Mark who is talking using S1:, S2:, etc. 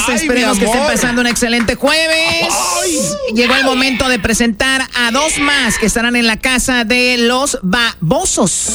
S1: Esperemos que estén pasando un excelente jueves. Llegó el momento de presentar a dos más que estarán en la casa de los babosos.